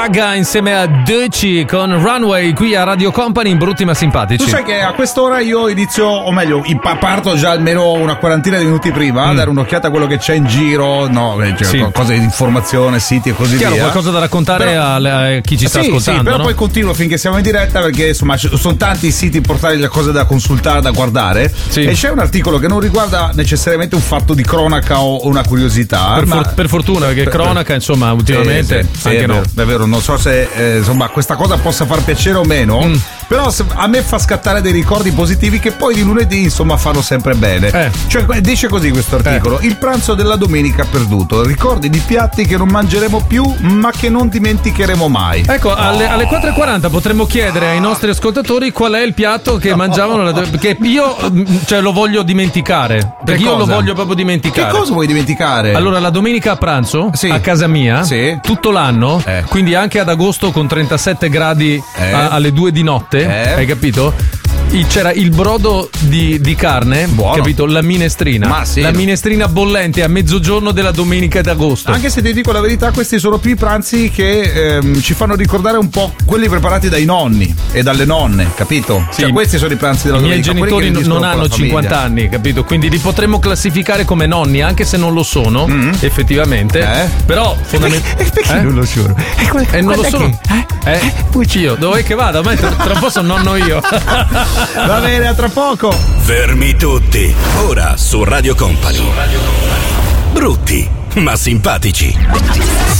Gaga insieme a Ducci con Runway qui a Radio Company in Brutti ma Simpatici. Tu sai che a quest'ora io inizio, o meglio, parto già almeno una quarantina di minuti prima a dare un'occhiata a quello che c'è in giro, cose di informazione, siti e così Chiaro, via. qualcosa da raccontare a chi ci sta ascoltando. Sì, però no? poi continuo finché siamo in diretta perché insomma sono tanti i siti portali, le cose da consultare, da guardare. Sì. E c'è un articolo che non riguarda necessariamente un fatto di cronaca o una curiosità. Per fortuna, perché cronaca, insomma, ultimamente anche è vero, non so se insomma questa cosa possa far piacere o meno, però a me fa scattare dei ricordi positivi che poi di lunedì insomma fanno sempre bene. Cioè dice così questo articolo: il pranzo della domenica perduto, ricordi di piatti che non mangeremo più ma che non dimenticheremo mai. Ecco, alle 4:40 potremmo chiedere ai nostri ascoltatori qual è il piatto che mangiavano perché io lo voglio dimenticare, perché io lo voglio proprio dimenticare. Che cosa vuoi dimenticare? Allora, la domenica a pranzo a casa mia tutto l'anno, quindi anche ad agosto con 37 gradi alle 2 di notte, hai capito? C'era il brodo di carne, buono, capito? La minestrina. La minestrina bollente a mezzogiorno della domenica d'agosto. Anche se ti dico la verità, questi sono più i pranzi che ci fanno ricordare un po' quelli preparati dai nonni e dalle nonne, capito? Sì. Cioè, questi sono i pranzi della domenica. I miei genitori non hanno 50 anni, capito? Quindi li potremmo classificare come nonni, anche se non lo sono, effettivamente. Però perché non lo sono? Non lo sono. Io dove che vado? Ma tra un po' sono nonno io. Va bene, a tra poco. Fermi tutti. Ora su Radio Company. Brutti ma simpatici.